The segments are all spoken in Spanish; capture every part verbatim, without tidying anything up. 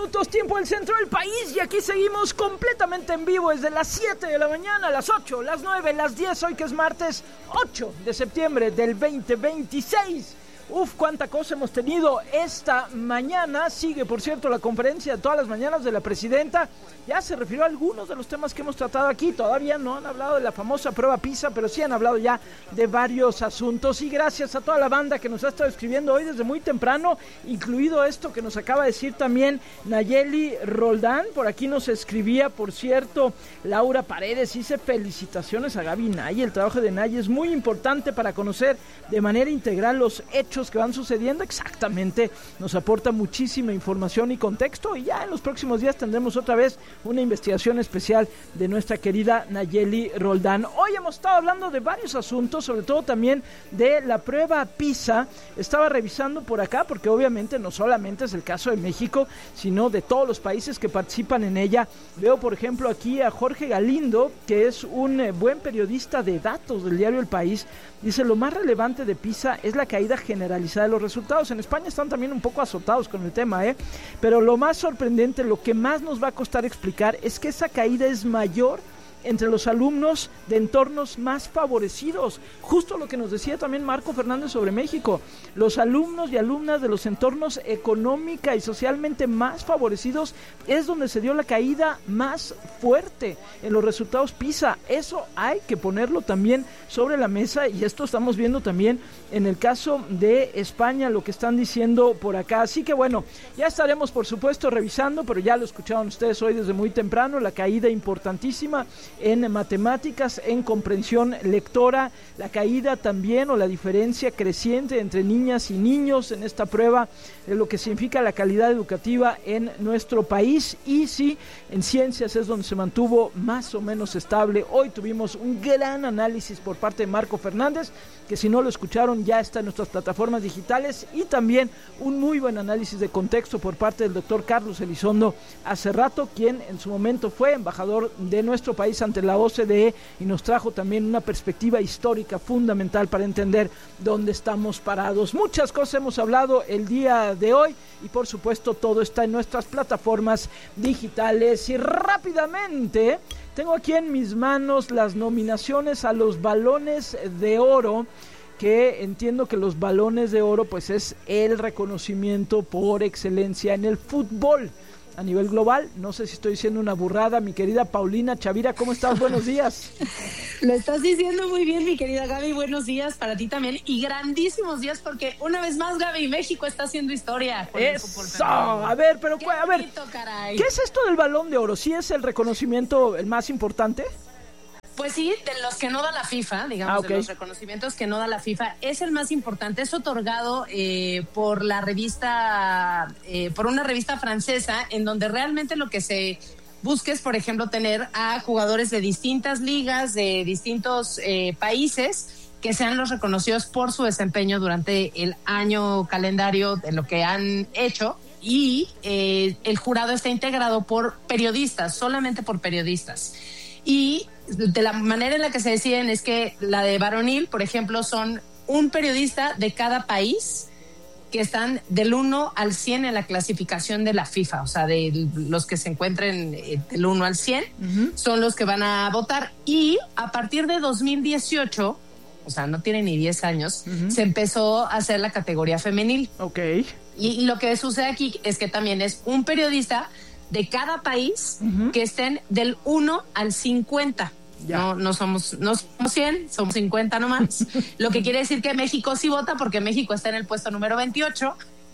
minutos, tiempo del centro del país, y aquí seguimos completamente en vivo desde las siete de la mañana, las ocho, las nueve, las diez, hoy que es martes ocho de septiembre del veinte veintiséis. Uf, cuánta cosa hemos tenido esta mañana. Sigue, por cierto, la conferencia de todas las mañanas de la presidenta. Ya se refirió a algunos de los temas que hemos tratado aquí. Todavía no han hablado de la famosa prueba PISA, pero sí han hablado ya de varios asuntos. Y gracias a toda la banda que nos ha estado escribiendo hoy desde muy temprano, incluido esto que nos acaba de decir también Nayeli Roldán. Por aquí nos escribía, por cierto, Laura Paredes. Dice: felicitaciones a Gaby Nay. El trabajo de Nay es muy importante para conocer de manera integral los hechos que van sucediendo. Exactamente, nos aporta muchísima información y contexto, y ya en los próximos días tendremos otra vez una investigación especial de nuestra querida Nayeli Roldán. Hoy hemos estado hablando de varios asuntos, sobre todo también de la prueba PISA. Estaba revisando por acá, porque obviamente no solamente es el caso de México, sino de todos los países que participan en ella. Veo, por ejemplo, aquí a Jorge Galindo, que es un eh, buen periodista de datos del diario El País. Dice: lo más relevante de PISA es la caída generalizada de los resultados. En España están también un poco azotados con el tema, ¿eh? Pero lo más sorprendente, lo que más nos va a costar explicar, es que esa caída es mayor entre los alumnos de entornos más favorecidos. Justo lo que nos decía también Marco Fernández sobre México. Los alumnos y alumnas de los entornos económica y socialmente más favorecidos es donde se dio la caída más fuerte en los resultados PISA. Eso hay que ponerlo también sobre la mesa, y esto estamos viendo también en el caso de España, lo que están diciendo por acá. Así que bueno, ya estaremos por supuesto revisando, pero ya lo escucharon ustedes hoy desde muy temprano, la caída importantísima en matemáticas, en comprensión lectora, la caída también o la diferencia creciente entre niñas y niños en esta prueba, de lo que significa la calidad educativa en nuestro país. Y sí, en ciencias es donde se mantuvo más o menos estable. Hoy tuvimos un gran análisis por parte de Marco Fernández, que si no lo escucharon ya está en nuestras plataformas digitales, y también un muy buen análisis de contexto por parte del doctor Carlos Elizondo hace rato, quien en su momento fue embajador de nuestro país ante la O C D E y nos trajo también una perspectiva histórica fundamental para entender dónde estamos parados. Muchas cosas hemos hablado el día de hoy, y por supuesto todo está en nuestras plataformas digitales. Y rápidamente tengo aquí en mis manos las nominaciones a los Balones de Oro, que entiendo que los Balones de Oro pues es el reconocimiento por excelencia en el fútbol a nivel global. No sé si estoy diciendo una burrada. Mi querida Paulina Chavira, ¿cómo estás? Buenos días. Lo estás diciendo muy bien, mi querida Gaby. Buenos días para ti también, y grandísimos días, porque una vez más, Gaby, México está haciendo historia. Eso, a ver, pero qué a ver, bonito, caray. ¿Qué es esto del Balón de Oro? ¿Sí es el reconocimiento el más importante? Pues sí, de los que no da la FIFA, digamos, ah, okay. de los reconocimientos que no da la FIFA, es el más importante. Es otorgado eh, por la revista, eh, por una revista francesa, en donde realmente lo que se busca es, por ejemplo, tener a jugadores de distintas ligas, de distintos eh, países, que sean los reconocidos por su desempeño durante el año calendario de lo que han hecho. Y eh, el jurado está integrado por periodistas, solamente por periodistas. Y de la manera en la que se deciden es que la de varonil, por ejemplo, son un periodista de cada país que están del uno al cien en la clasificación de la FIFA, o sea, de los que se encuentren del uno al cien, uh-huh. son los que van a votar. Y a partir de dos mil dieciocho, o sea, no tiene ni diez años, uh-huh. se empezó a hacer la categoría femenil. Ok. Y lo que sucede aquí es que también es un periodista de cada país uh-huh. que estén del uno al cincuenta. Ya. No, no somos, no somos cien, somos cincuenta nomás. Lo que quiere decir que México sí vota, porque México está en el puesto número veintiocho.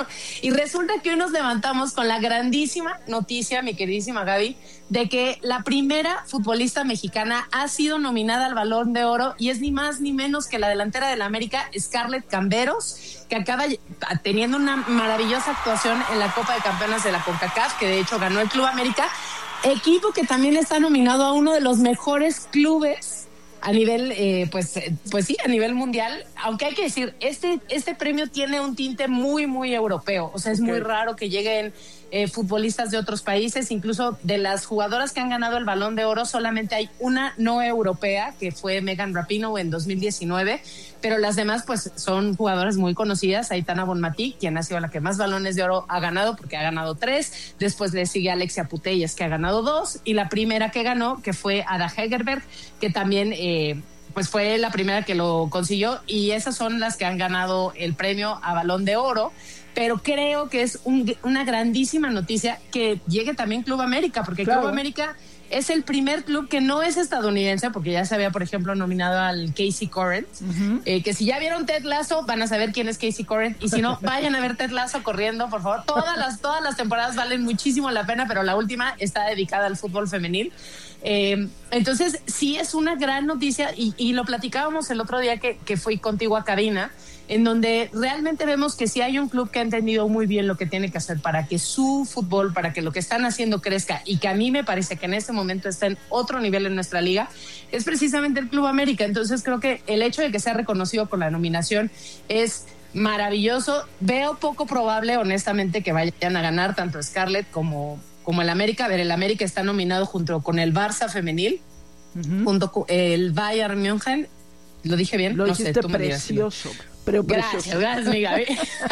Y resulta que hoy nos levantamos con la grandísima noticia, mi queridísima Gaby, de que la primera futbolista mexicana ha sido nominada al Balón de Oro, y es ni más ni menos que la delantera del América, Scarlett Camberos, que acaba teniendo una maravillosa actuación en la Copa de Campeones de la CONCACAF, que de hecho ganó el Club América, equipo que también está nominado a uno de los mejores clubes a nivel, eh, pues, pues sí, a nivel mundial, aunque hay que decir, este, este premio tiene un tinte muy, muy europeo, o sea, es okay. muy raro que lleguen eh, futbolistas de otros países, incluso de las jugadoras que han ganado el Balón de Oro, solamente hay una no europea, que fue Megan Rapinoe en dos mil diecinueve, pero las demás pues son jugadoras muy conocidas. Aitana Bonmatí, quien ha sido la que más balones de oro ha ganado, porque ha ganado tres, después le sigue Alexia Putellas, que ha ganado dos, y la primera que ganó, que fue Ada Hegerberg, que también eh, pues fue la primera que lo consiguió, y esas son las que han ganado el premio a Balón de Oro. Pero creo que es un, una grandísima noticia que llegue también Club América, porque claro. Club América es el primer club que no es estadounidense, porque ya se había, por ejemplo, nominado al Casey Corrent, uh-huh. eh, que si ya vieron Ted Lasso, van a saber quién es Casey Corrent, y si no, vayan a ver Ted Lasso corriendo, por favor. Todas las, todas las temporadas valen muchísimo la pena, pero la última está dedicada al fútbol femenil. Eh, entonces, sí es una gran noticia, y, y lo platicábamos el otro día que, que fui contigo a cabina, en donde realmente vemos que sí hay un club que ha entendido muy bien lo que tiene que hacer para que su fútbol, para que lo que están haciendo crezca, y que a mí me parece que en este momento está en otro nivel en nuestra liga, es precisamente el Club América. Entonces creo que el hecho de que sea reconocido con la nominación es maravilloso. Veo poco probable, honestamente, que vayan a ganar tanto Scarlett como, como el América. A ver, el América está nominado junto con el Barça femenil, uh-huh. junto con el Bayern München. ¿Lo dije bien? Lo no dijiste sé, tú precioso. Pero gracias, gracias, mi Gaby.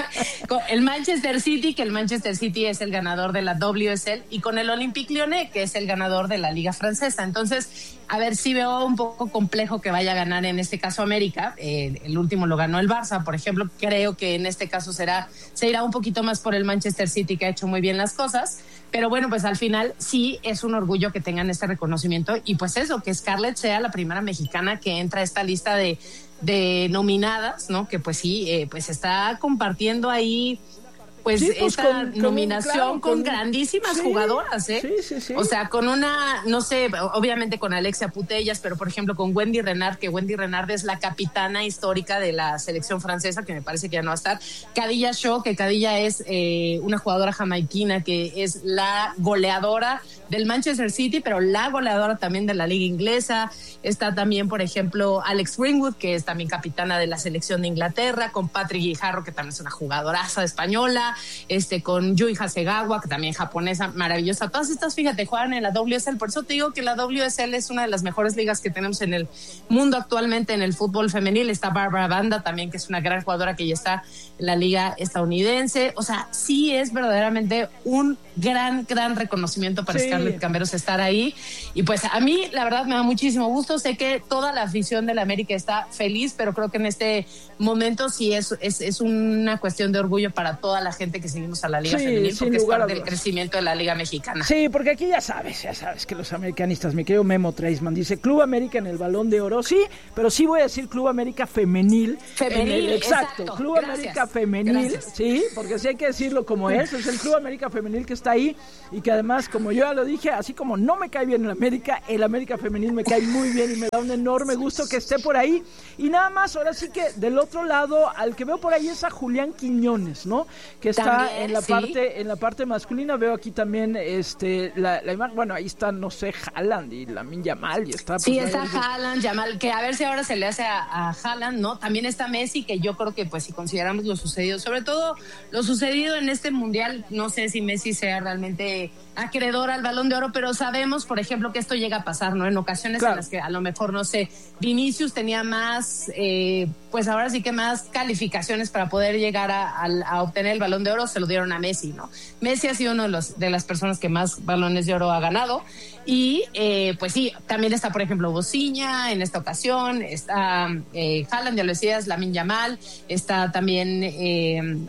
El Manchester City, que el Manchester City es el ganador de la W S L, y con el Olympique Lyonnais, que es el ganador de la Liga Francesa. Entonces, a ver, sí veo un poco complejo que vaya a ganar en este caso América. Eh, el último lo ganó el Barça, por ejemplo. Creo que en este caso será, se irá un poquito más por el Manchester City, que ha hecho muy bien las cosas. Pero bueno, pues al final sí es un orgullo que tengan este reconocimiento, y pues eso, que Scarlett sea la primera mexicana que entra a esta lista de, de nominadas, ¿no? Que pues sí, eh, pues está compartiendo ahí pues, sí, pues esta con, con, nominación claro, con, con grandísimas sí, jugadoras, ¿eh? Sí, sí, sí. O sea, con una, no sé, obviamente con Alexia Putellas, pero por ejemplo con Wendy Renard, que Wendy Renard es la capitana histórica de la selección francesa, que me parece que ya no va a estar. Khadija Shaw, que Khadija es eh, una jugadora jamaiquina que es la goleadora del Manchester City, pero la goleadora también de la liga inglesa. Está también, por ejemplo, Alex Greenwood, que es también capitana de la selección de Inglaterra, con Patrick Guijarro, que también es una jugadoraza española, este, con Yui Hasegawa, que también japonesa, maravillosa. Todas estas, fíjate, juegan en la W S L. Por eso te digo que la W S L es una de las mejores ligas que tenemos en el mundo actualmente en el fútbol femenil. Está Barbara Banda también, que es una gran jugadora que ya está en la liga estadounidense. O sea, sí es verdaderamente un gran, gran reconocimiento para sí. Scarlett Camberos estar ahí. Y pues a mí, la verdad, me da muchísimo gusto. Sé que toda la afición de la América está feliz, pero creo que en este momento sí es, es, es una cuestión de orgullo para toda la gente que seguimos a la Liga sí, Femenil, porque es parte del crecimiento de la Liga Mexicana. Sí, porque aquí ya sabes, ya sabes que los americanistas, mi querido Memo Treisman, dice Club América en el Balón de Oro, sí, pero sí voy a decir Club América Femenil. Femenil, el, exacto, exacto. Club Gracias. América Femenil, Gracias. Sí, porque sí hay que decirlo como es, es el Club América Femenil que está ahí, y que además, como yo ya lo dije, así como no me cae bien el América, el América Femenil me cae muy bien y me da un enorme gusto que esté por ahí. Y nada más, ahora sí que del otro lado, al que veo por ahí es a Julián Quiñones, ¿no? Que está también, en la sí. parte en la parte masculina. Veo aquí también este la, la imagen, bueno, ahí está, no sé, Haaland y Lamine Yamal y está pues, sí, está Haaland, Yamal, que a ver si ahora se le hace a, a Haaland, ¿no? También está Messi, que yo creo que pues si consideramos lo sucedido, sobre todo lo sucedido en este mundial, no sé si Messi sea realmente acreedor al Balón de Oro, pero sabemos, por ejemplo, que esto llega a pasar, ¿no? En ocasiones claro. en las que a lo mejor, no sé, Vinicius tenía más, eh, pues ahora sí que más calificaciones para poder llegar a, a, a obtener el Balón de Oro, se lo dieron a Messi, ¿no? Messi ha sido uno de, los, de las personas que más Balones de Oro ha ganado, y eh, pues sí, también está, por ejemplo, Bociña en esta ocasión, está eh, Haaland, ya lo decías, Lamine Yamal, está también... Eh,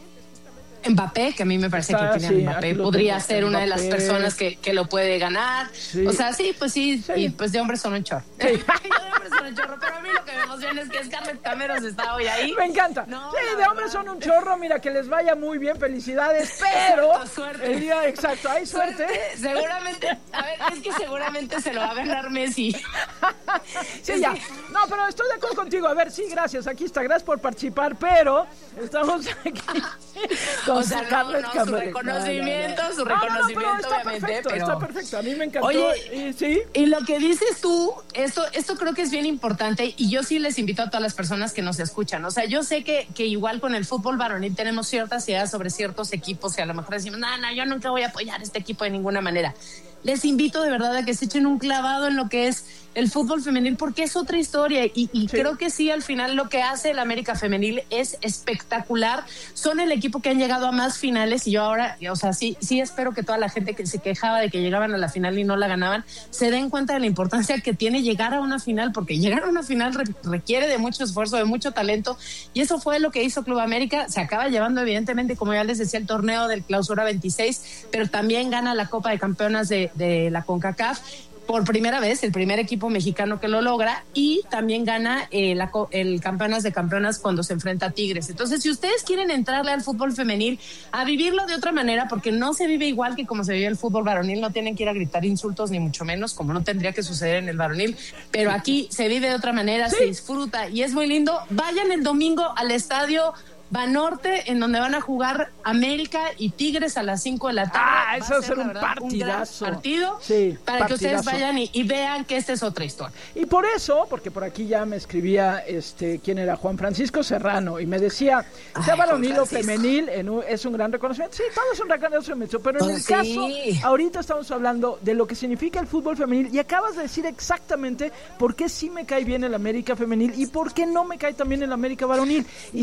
Mbappé, que a mí me parece Está, que Kylian sí, Mbappé podría ser Mbappé. Una de las personas que, que lo puede ganar. Sí. O sea, sí, pues sí, sí, y pues de hombres son un chorro. Sí. de hombres son un chorro, pero a mí lo que me emociona es que Scarlett Camberos está hoy ahí. Me encanta. No, sí, de hombres son un chorro, mira, que les vaya muy bien, felicidades, pero suerte. El día exacto, hay suerte. suerte. Seguramente, a ver, es que seguramente se lo va a ganar Messi. sí, es ya. Que... No, pero estoy de acuerdo contigo. A ver, sí, gracias, aquí está, gracias por participar, pero estamos aquí. O sea, no, no, su reconocimiento, no, no, no. su reconocimiento, no, no, no, obviamente. Perfecto, pero... Está perfecto, a mí me encantó. Oye, y, ¿sí? y lo que dices tú, esto, esto creo que es bien importante y yo sí les invito a todas las personas que nos escuchan. O sea, yo sé que, que igual con el fútbol varonil tenemos ciertas ideas sobre ciertos equipos y a lo mejor decimos, no, no, yo nunca voy a apoyar este equipo de ninguna manera. Les invito de verdad a que se echen un clavado en lo que es el fútbol femenil, porque es otra historia y, y sí. creo que sí, al final lo que hace el América Femenil es espectacular. Son el equipo que han llegado a más finales y yo ahora, o sea, sí, sí espero que toda la gente que se quejaba de que llegaban a la final y no la ganaban, se den cuenta de la importancia que tiene llegar a una final, porque llegar a una final re- requiere de mucho esfuerzo, de mucho talento, y eso fue lo que hizo Club América. Se acaba llevando evidentemente, como ya les decía, el torneo del Clausura veintiséis, pero también gana la Copa de Campeonas de de la CONCACAF por primera vez, el primer equipo mexicano que lo logra, y también gana eh, la, el Campeonas de Campeonas cuando se enfrenta a Tigres. Entonces, si ustedes quieren entrarle al fútbol femenil, a vivirlo de otra manera, porque no se vive igual que como se vive el fútbol varonil, no tienen que ir a gritar insultos, ni mucho menos, como no tendría que suceder en el varonil, pero aquí se vive de otra manera, ¿sí? Se disfruta y es muy lindo. Vayan el domingo al estadio Banorte, en donde van a jugar América y Tigres a las cinco de la tarde. Ah, eso va a ser un partidazo. Un partido sí, para partidazo. Que ustedes vayan y, y vean que esta es otra historia. Y por eso, porque por aquí ya me escribía, este, ¿quién era? Juan Francisco Serrano, y me decía, sea varonil o femenil, en un, es un gran reconocimiento. Sí, todo es un reconocimiento, pero en oh, el sí. caso, ahorita estamos hablando de lo que significa el fútbol femenil, y acabas de decir exactamente por qué sí me cae bien el América femenil y por qué no me cae también el América varonil. Y